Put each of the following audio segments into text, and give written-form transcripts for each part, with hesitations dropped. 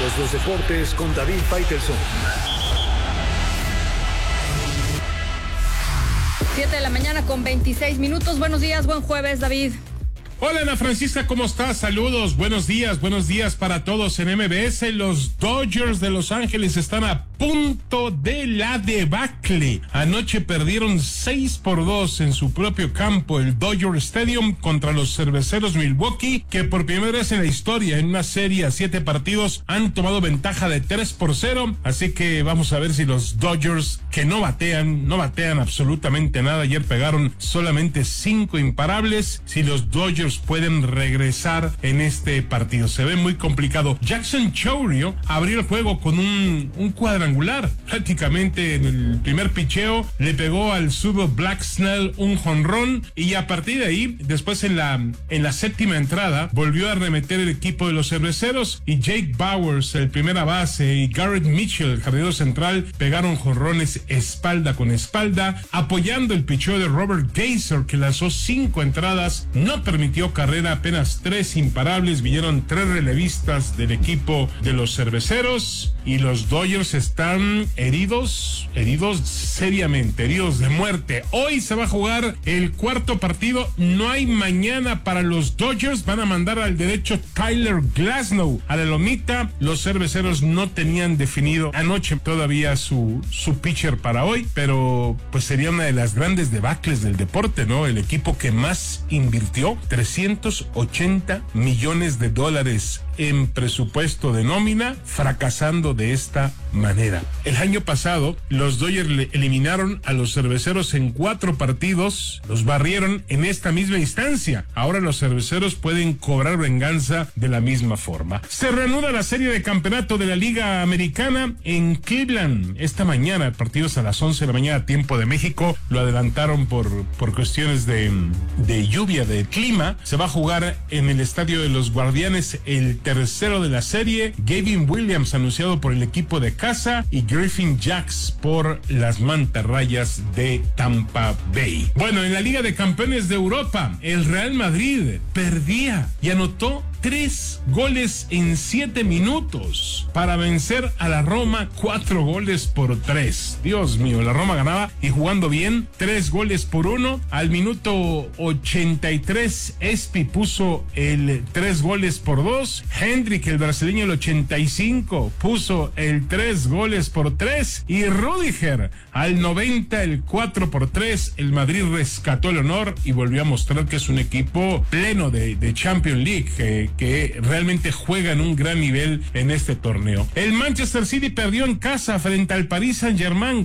Todos los deportes con David Faitelson. 7 de la mañana con 26 minutos. Buenos días, buen jueves, David. Hola, Ana Francisca, ¿cómo estás? Saludos, buenos días para todos en MBS. Los Dodgers de Los Ángeles están a punto de la debacle. Anoche perdieron 6-2 en su propio campo, el Dodger Stadium, contra los Cerveceros Milwaukee, que por primera vez en la historia, en una serie a 7 partidos, han tomado ventaja de 3-0. Así que vamos a ver si los Dodgers, que no batean absolutamente nada, ayer pegaron solamente 5 imparables, si los Dodgers pueden regresar en este partido. Se ve muy complicado. Jackson Chourio abrió el juego con un cuadrangular. Prácticamente en el primer picheo le pegó al zurdo Black Snell un jonrón, y a partir de ahí, después en la séptima entrada, volvió a arremeter el equipo de los Cerveceros, y Jake Bauers, el primera base, y Garrett Mitchell, el jardinero central, pegaron jonrones espalda con espalda, apoyando el picheo de Robert Geyser, que lanzó 5 entradas, no permitió carrera, apenas 3 imparables. Vinieron 3 relevistas del equipo de los Cerveceros, y los Dodgers están heridos seriamente, heridos de muerte. Hoy se va a jugar el cuarto partido. No hay mañana para los Dodgers. Van a mandar al derecho Tyler Glasnow a la lomita. Los Cerveceros no tenían definido anoche todavía su pitcher para hoy, pero pues sería una de las grandes debacles del deporte, ¿no? El equipo que más invirtió, $380 millones en presupuesto de nómina, fracasando de esta manera. El año pasado, los Dodgers eliminaron a los Cerveceros en 4 partidos, los barrieron en esta misma instancia. Ahora los Cerveceros pueden cobrar venganza de la misma forma. Se reanuda la serie de campeonato de la Liga Americana en Cleveland. Esta mañana, el partido es a las 11 de la mañana, tiempo de México. Lo adelantaron por cuestiones de lluvia, de clima. Se va a jugar en el estadio de los Guardianes el tercero de la serie. Gavin Williams anunciado por el equipo de casa, y Griffin Jax por las Mantarrayas de Tampa Bay. Bueno, en la Liga de Campeones de Europa, el Real Madrid perdía y anotó 3 goles en 7 minutos para vencer a la Roma 4-3. Dios mío, la Roma ganaba y jugando bien, 3-1. Al minuto 83, Espi puso el 3-2. Hendrik, el brasileño, el 85, puso el 3-3. Y Rüdiger, al 90, el 4-3. El Madrid rescató el honor y volvió a mostrar que es un equipo pleno de Champions League, que realmente juega en un gran nivel en este torneo. El Manchester City perdió en casa frente al Paris Saint-Germain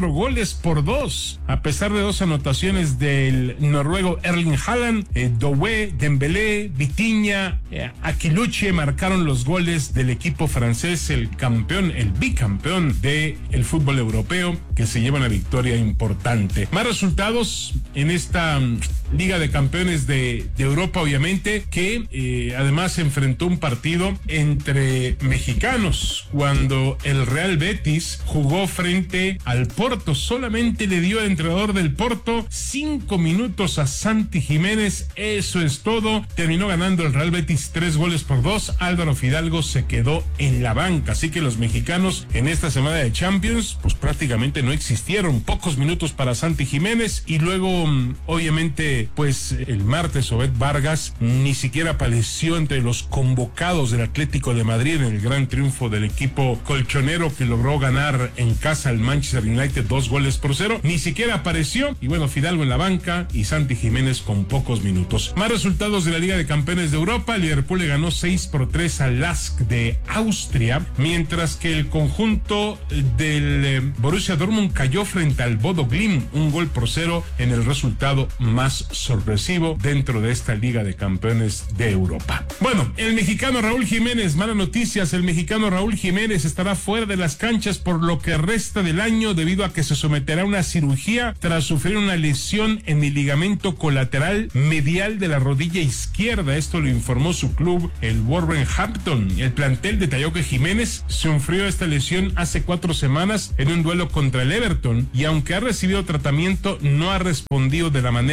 4-2, a pesar de 2 anotaciones del noruego Erling Haaland. Doué, Dembélé, Vitinha, Aquiluche marcaron los goles del equipo francés, el bicampeón del fútbol europeo, que se lleva una victoria importante. Más resultados en esta Liga de Campeones de Europa, obviamente, que además enfrentó un partido entre mexicanos, cuando el Real Betis jugó frente al Porto. Solamente le dio al entrenador del Porto 5 minutos a Santi Jiménez, eso es todo. Terminó ganando el Real Betis 3-2. Álvaro Fidalgo se quedó en la banca, así que los mexicanos en esta semana de Champions pues prácticamente no existieron. Pocos minutos para Santi Jiménez, y luego obviamente pues el martes Obed Vargas ni siquiera apareció entre los convocados del Atlético de Madrid en el gran triunfo del equipo colchonero, que logró ganar en casa al Manchester United 2-0. Ni siquiera apareció, y bueno, Fidalgo en la banca y Santi Jiménez con pocos minutos. Más resultados de la Liga de Campeones de Europa. Liverpool le ganó 6-3 al LASK de Austria, mientras que el conjunto del Borussia Dortmund cayó frente al Bodo Glimt 1-0 en el resultado más sorpresivo dentro de esta Liga de Campeones de Europa. Bueno, el mexicano Raúl Jiménez, malas noticias, el mexicano Raúl Jiménez estará fuera de las canchas por lo que resta del año, debido a que se someterá a una cirugía tras sufrir una lesión en el ligamento colateral medial de la rodilla izquierda. Esto lo informó su club, el Wolverhampton. El plantel detalló que Jiménez sufrió esta lesión hace 4 semanas en un duelo contra el Everton, y aunque ha recibido tratamiento, no ha respondido de la manera esperada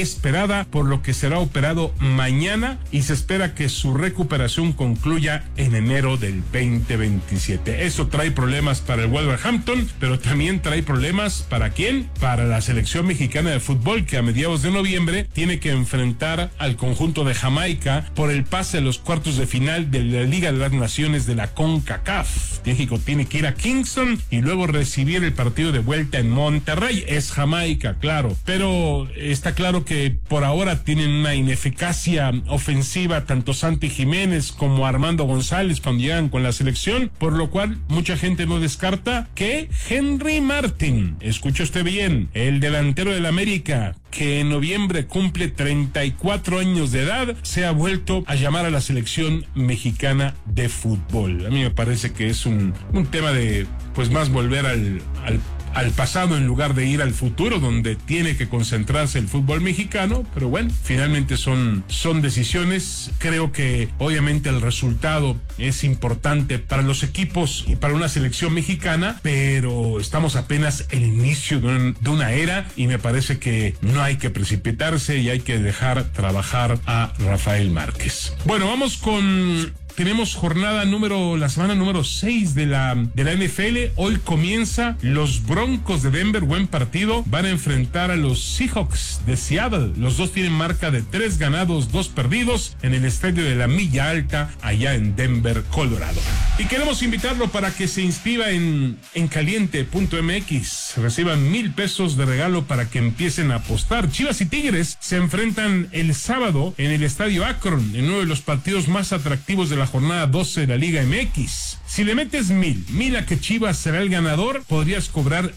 esperada, por lo que será operado mañana y se espera que su recuperación concluya en enero del 2027. Eso trae problemas para el Wolverhampton, pero también trae problemas ¿para quién? Para la selección mexicana de fútbol, que a mediados de noviembre tiene que enfrentar al conjunto de Jamaica por el pase a los cuartos de final de la Liga de las Naciones de la CONCACAF. México tiene que ir a Kingston y luego recibir el partido de vuelta en Monterrey. Es Jamaica, claro, pero está claro que por ahora tienen una ineficacia ofensiva tanto Santi Jiménez como Armando González cuando llegan con la selección, por lo cual mucha gente no descarta que Henry Martin, escuche usted bien, el delantero del América, que en noviembre cumple 34 años de edad, se ha vuelto a llamar a la selección mexicana de fútbol. A mí me parece que es un tema de, pues, más volver al pasado en lugar de ir al futuro, donde tiene que concentrarse el fútbol mexicano, pero bueno, finalmente son decisiones. Creo que obviamente el resultado es importante para los equipos y para una selección mexicana, pero estamos apenas en el inicio de una era y me parece que no hay que precipitarse y hay que dejar trabajar a Rafael Márquez. Bueno, tenemos la semana número 6 de la NFL. Hoy comienza los Broncos de Denver, buen partido. Van a enfrentar a los Seahawks de Seattle. Los dos tienen marca de 3 ganados, 2 perdidos en el estadio de la Milla Alta, allá en Denver, Colorado. Y queremos invitarlo para que se inscriba en caliente.mx. Reciban $1,000 de regalo para que empiecen a apostar. Chivas y Tigres se enfrentan el sábado en el estadio Akron, en uno de los partidos más atractivos de la jornada 12 de la Liga MX. Si le metes $1,000 a que Chivas será el ganador, podrías cobrar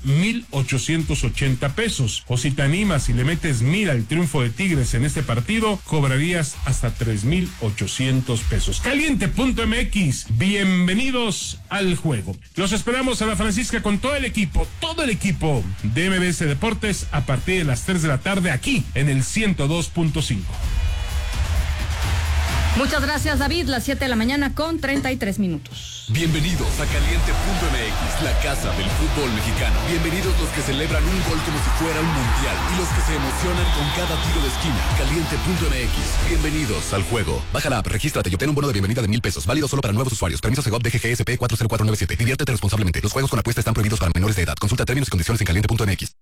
$1,880. O si te animas y le metes $1,000 al triunfo de Tigres en este partido, cobrarías hasta $3,800. Caliente.mx, bienvenidos al juego. Los esperamos a la Francisca con todo el equipo de MBS Deportes a partir de las 3 de la tarde aquí en el 102.5. Muchas gracias, David. Las 7 de la mañana con 33 minutos. Bienvenidos a Caliente.mx, la casa del fútbol mexicano. Bienvenidos los que celebran un gol como si fuera un mundial y los que se emocionan con cada tiro de esquina. Caliente.mx, bienvenidos al juego. Baja la app, regístrate y obtén un bono de bienvenida de $1,000. Válido solo para nuevos usuarios. Permiso Segov DGGSP 40497. Diviértete responsablemente. Los juegos con apuesta están prohibidos para menores de edad. Consulta términos y condiciones en Caliente.mx.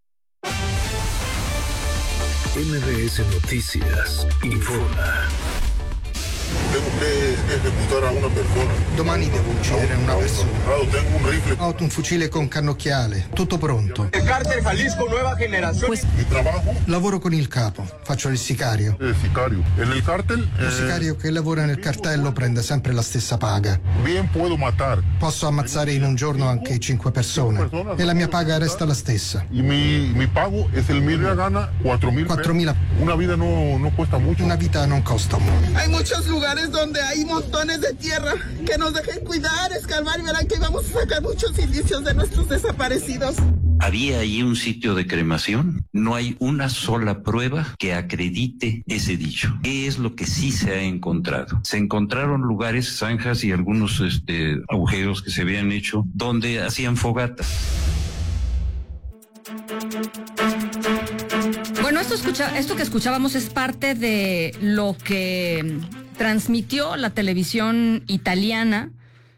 MBS Noticias informa. Tengo que ejecutar a una persona. Domani devo uccidere una persona. Tengo un rifle. Ho un fucile con cannocchiale, tutto pronto. El cártel Jalisco Nueva Generación. Mi trabajo. Lavoro con il capo, faccio il sicario. Sicario. En el cártel. Il sicario che lavora nel cartello prende sempre la stessa paga. Bien puedo matar. Posso ammazzare in un giorno anche 5 persone. E la mia paga resta la stessa. Y mi pago es el mismo. Gana 4,000. 4,000. Una vida no cuesta mucho. Una vita non costa molto. Hay muchos lugares donde hay montones de tierra. Que nos dejen cuidar, escarbar y verán que vamos a sacar muchos indicios de nuestros desaparecidos. ¿Había allí un sitio de cremación? No hay una sola prueba que acredite ese dicho. ¿Qué es lo que sí se ha encontrado? Se encontraron lugares, zanjas y algunos agujeros que se habían hecho donde hacían fogatas. Bueno, esto que escuchábamos es parte de lo que transmitió la televisión italiana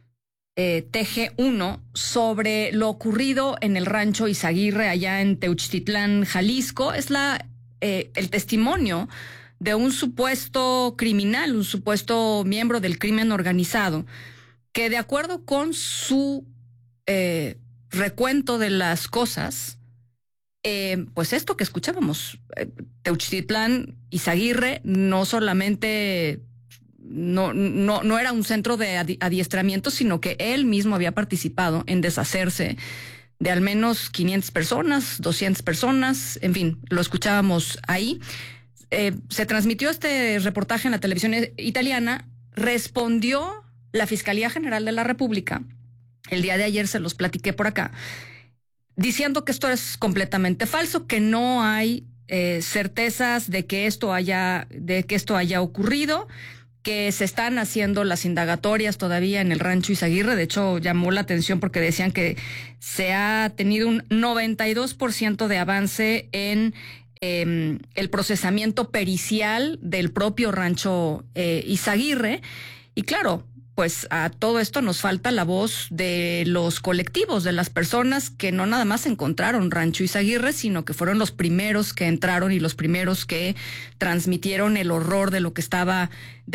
TG1 sobre lo ocurrido en el rancho Izaguirre allá en Teuchtitlán, Jalisco. Es el testimonio de un supuesto criminal, un supuesto miembro del crimen organizado, que de acuerdo con su recuento de las cosas, pues esto que escuchábamos, Teuchtitlán, Izaguirre, no solamente no era un centro de adiestramiento, sino que él mismo había participado en deshacerse de al menos 500 personas, 200 personas, en fin, lo escuchábamos ahí. Se transmitió este reportaje en la televisión italiana, respondió la Fiscalía General de la República, el día de ayer se los platiqué por acá, diciendo que esto es completamente falso, que no hay certezas de que esto haya ocurrido, que se están haciendo las indagatorias todavía en el rancho Izaguirre. De hecho, llamó la atención porque decían que se ha tenido un 92% de avance en el procesamiento pericial del propio rancho Izaguirre. Y claro, pues a todo esto nos falta la voz de los colectivos, de las personas que no nada más encontraron Rancho Izaguirre, sino que fueron los primeros que entraron y los primeros que transmitieron el horror de lo que estaban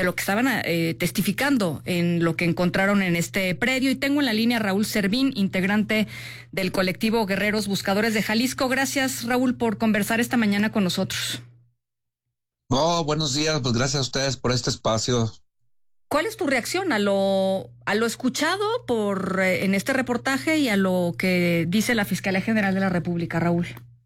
testificando en lo que encontraron en este predio. Y tengo en la línea a Raúl Servín, integrante del colectivo Guerreros Buscadores de Jalisco. Gracias, Raúl, por conversar esta mañana con nosotros. Buenos días, pues gracias a ustedes por este espacio. ¿Cuál es tu reacción a lo escuchado en este reportaje y a lo que dice la Fiscalía General de la República, Raúl?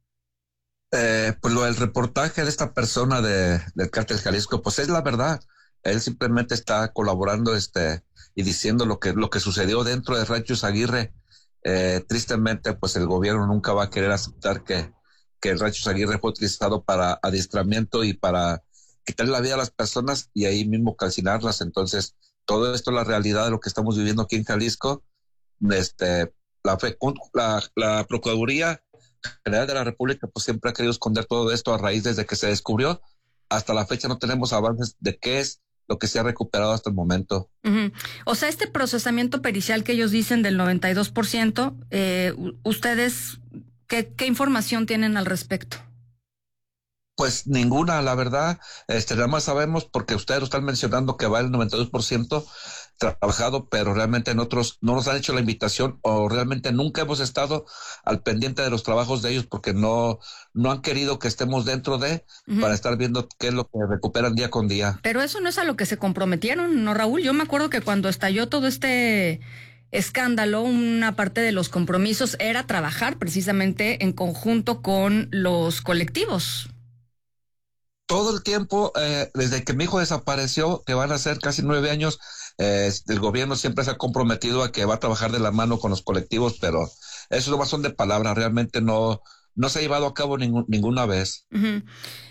Pues lo del reportaje de esta persona del Cártel Jalisco, pues es la verdad. Él simplemente está colaborando y diciendo lo que sucedió dentro de Rancho Izaguirre. Tristemente, pues el gobierno nunca va a querer aceptar que el Rancho Izaguirre fue utilizado para adiestramiento y para quitarle la vida a las personas y ahí mismo calcinarlas. Entonces, todo esto es la realidad de lo que estamos viviendo aquí en Jalisco. La Procuraduría General de la República pues siempre ha querido esconder todo esto a raíz desde que se descubrió. Hasta la fecha no tenemos avances de qué es lo que se ha recuperado hasta el momento. Uh-huh. O sea, este procesamiento pericial que ellos dicen del 92%, ¿ustedes qué información tienen al respecto? Pues ninguna, la verdad. Nada más sabemos porque ustedes lo están mencionando que va el 92% trabajado, pero realmente nosotros no nos han hecho la invitación o realmente nunca hemos estado al pendiente de los trabajos de ellos porque no han querido que estemos dentro para estar viendo qué es lo que recuperan día con día. Pero eso no es a lo que se comprometieron, ¿no, Raúl? Yo me acuerdo que cuando estalló todo este escándalo, una parte de los compromisos era trabajar precisamente en conjunto con los colectivos. Todo el tiempo, desde que mi hijo desapareció, que van a ser casi 9 años, el gobierno siempre se ha comprometido a que va a trabajar de la mano con los colectivos, pero eso nomás son de palabras, realmente no se ha llevado a cabo ninguna vez. Uh-huh.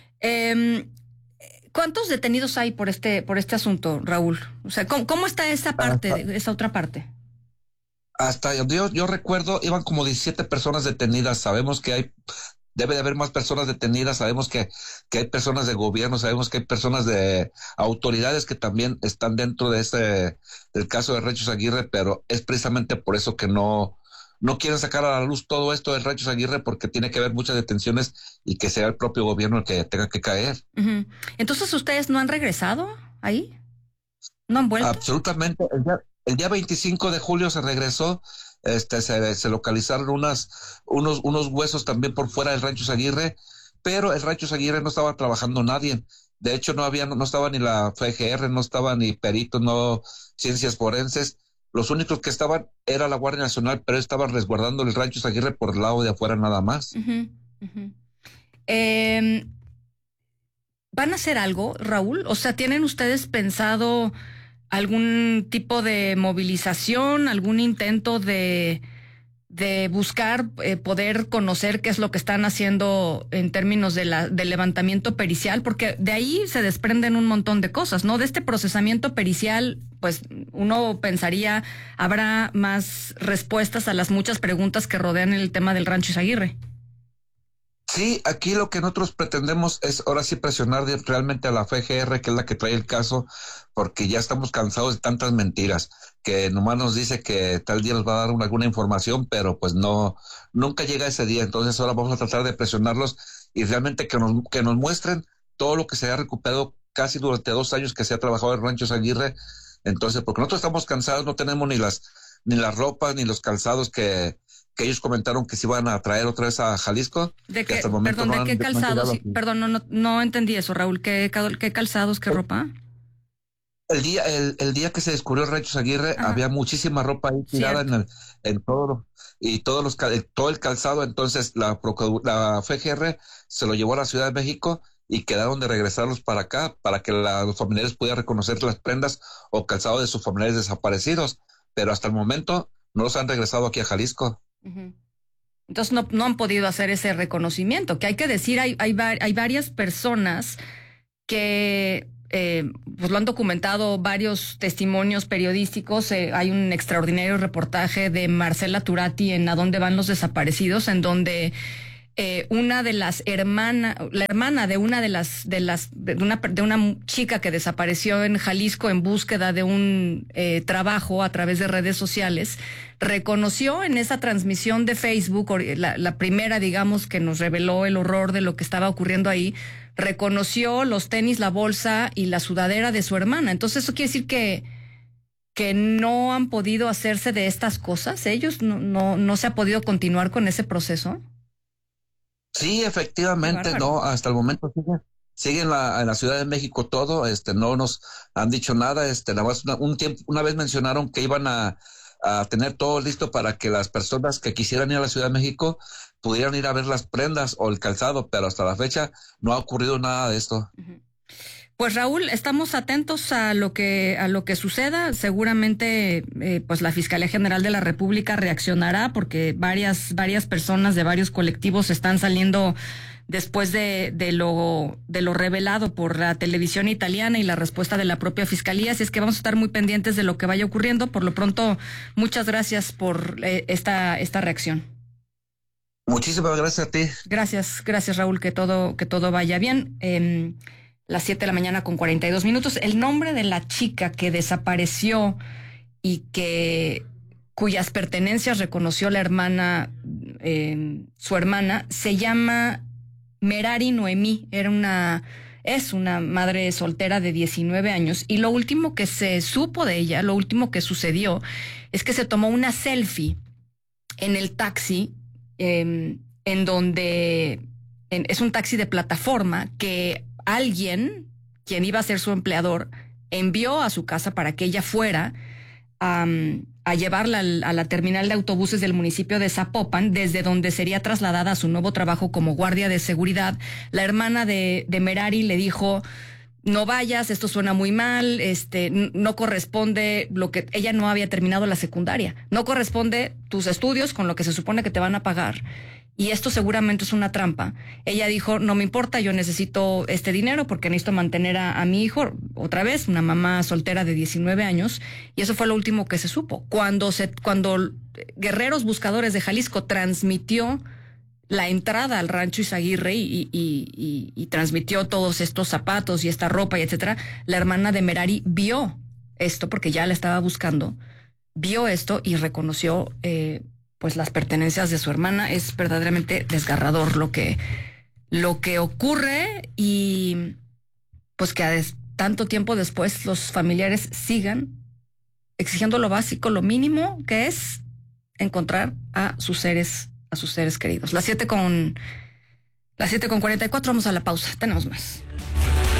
¿Cuántos detenidos hay por este asunto, Raúl? O sea, ¿cómo está esa otra parte? Hasta yo recuerdo, iban como 17 personas detenidas. Sabemos que debe de haber más personas detenidas, sabemos que hay personas de gobierno, sabemos que hay personas de autoridades que también están dentro de del caso de Rancho Izaguirre, pero es precisamente por eso que no quieren sacar a la luz todo esto de Rancho Izaguirre, porque tiene que haber muchas detenciones y que sea el propio gobierno el que tenga que caer. Uh-huh. Entonces, ¿ustedes no han regresado ahí? ¿No han vuelto? Absolutamente. El día 25 de julio se regresó. Se localizaron unos huesos también por fuera del Rancho Izaguirre, pero el Rancho Izaguirre no estaba trabajando nadie. De hecho, no estaba ni la FGR, no estaba ni peritos, no ciencias forenses. Los únicos que estaban era la Guardia Nacional, pero estaban resguardando el Rancho Izaguirre por el lado de afuera nada más. Uh-huh, uh-huh. ¿Van a hacer algo, Raúl? O sea, ¿tienen ustedes pensado algún tipo de movilización, algún intento de buscar poder conocer qué es lo que están haciendo en términos del levantamiento pericial? Porque de ahí se desprenden un montón de cosas, ¿no? De este procesamiento pericial, pues uno pensaría habrá más respuestas a las muchas preguntas que rodean el tema del Rancho Izaguirre. Sí, aquí lo que nosotros pretendemos es ahora sí presionar realmente a la FGR, que es la que trae el caso, porque ya estamos cansados de tantas mentiras, que nomás nos dice que tal día nos va a dar alguna información, pero pues nunca llega ese día. Entonces ahora vamos a tratar de presionarlos y realmente que nos muestren todo lo que se ha recuperado casi durante 2 años que se ha trabajado en Rancho Izaguirre. Entonces, porque nosotros estamos cansados, no tenemos ni las ropas ni los calzados que ellos comentaron que se iban a traer otra vez a Jalisco. ¿De qué, ¿de qué calzados? Perdón, no entendí eso, Raúl. ¿Qué calzados, qué ropa? El día que se descubrió el Rancho Izaguirre, había muchísima ropa ahí tirada en todo, y todo el calzado. Entonces la FGR se lo llevó a la Ciudad de México y quedaron de regresarlos para acá para que los familiares pudieran reconocer las prendas o calzado de sus familiares desaparecidos. Pero hasta el momento no los han regresado aquí a Jalisco. Uh-huh. Entonces no han podido hacer ese reconocimiento, que hay que decir, hay varias personas que pues lo han documentado, varios testimonios periodísticos. Hay un extraordinario reportaje de Marcela Turati en A dónde van los desaparecidos, en donde una de las la hermana de una de una chica que desapareció en Jalisco en búsqueda de un trabajo a través de redes sociales, reconoció en esa transmisión de Facebook, la primera, digamos, que nos reveló el horror de lo que estaba ocurriendo ahí, reconoció los tenis, la bolsa y la sudadera de su hermana. Entonces eso quiere decir que no han podido hacerse de estas cosas. Ellos no se ha podido continuar con ese proceso. Sí, efectivamente, no, hasta el momento sigue en la Ciudad de México todo, no nos han dicho nada, nada más una vez mencionaron que iban a tener todo listo para que las personas que quisieran ir a la Ciudad de México pudieran ir a ver las prendas o el calzado, pero hasta la fecha no ha ocurrido nada de esto. Pues Raúl, estamos atentos a lo que suceda. Seguramente pues la Fiscalía General de la República reaccionará, porque varias personas de varios colectivos están saliendo después de lo revelado por la televisión italiana y la respuesta de la propia Fiscalía. Así es que vamos a estar muy pendientes de lo que vaya ocurriendo. Por lo pronto, muchas gracias por esta reacción. Muchísimas gracias a ti. Gracias Raúl, que todo vaya bien. Las 7:42 a.m. El nombre de la chica que desapareció y cuyas pertenencias reconoció la hermana, su hermana, se llama Merari Noemí. Es una madre soltera de 19 años, y lo último que se supo de ella, lo último que sucedió, es que se tomó una selfie en el taxi, en donde es un taxi de plataforma que alguien, quien iba a ser su empleador, envió a su casa para que ella fuera a llevarla a la terminal de autobuses del municipio de Zapopan, desde donde sería trasladada a su nuevo trabajo como guardia de seguridad. La hermana de Merari le dijo: no vayas, esto suena muy mal, no corresponde ella no había terminado la secundaria, no corresponde tus estudios con lo que se supone que te van a pagar. Y esto seguramente es una trampa. Ella dijo: no me importa, yo necesito este dinero porque necesito mantener a mi hijo, otra vez, una mamá soltera de 19 años. Y eso fue lo último que se supo. Cuando Guerreros Buscadores de Jalisco transmitió la entrada al rancho Izaguirre y transmitió todos estos zapatos y esta ropa y etcétera, la hermana de Merari vio esto, porque ya la estaba buscando, vio esto y reconoció pues las pertenencias de su hermana. Es verdaderamente desgarrador lo que ocurre, y pues que tanto tiempo después los familiares sigan exigiendo lo básico, lo mínimo, que es encontrar a sus seres queridos. Las 7:44, vamos a la pausa, tenemos más.